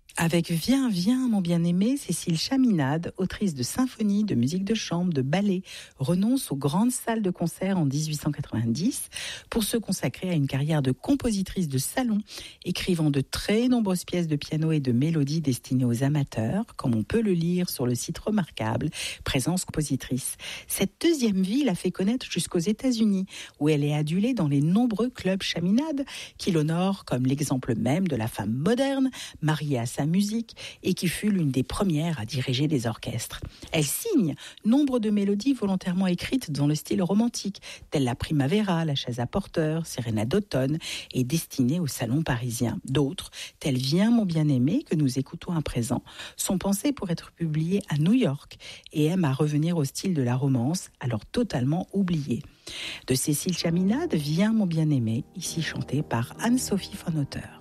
Avec Viens, viens, mon bien-aimé, Cécile Chaminade, autrice de symphonies, de musique de chambre, de ballet, renonce aux grandes salles de concert en 1890 pour se consacrer à une carrière de compositrice de salon, écrivant de très nombreuses pièces de piano et de mélodies destinées aux amateurs, comme on peut le lire sur le site remarquable Présence compositrice. Cette deuxième vie l'a fait connaître jusqu'aux États-Unis, où elle est adulée dans les nombreux clubs Chaminade qui l'honorent comme l'exemple même de la femme moderne, mariée à sa musique et qui fut l'une des premières à diriger des orchestres. Elle signe nombre de mélodies volontairement écrites dans le style romantique, telles la Primavera, la chaise à porteur, Sérénade d'automne et destinées au salon parisien. D'autres, telles Viens mon bien-aimé, que nous écoutons à présent, sont pensées pour être publiées à New York et aiment à revenir au style de la romance, alors totalement oublié. De Cécile Chaminade, Viens mon bien-aimé, ici chanté par Anne-Sophie von Otter.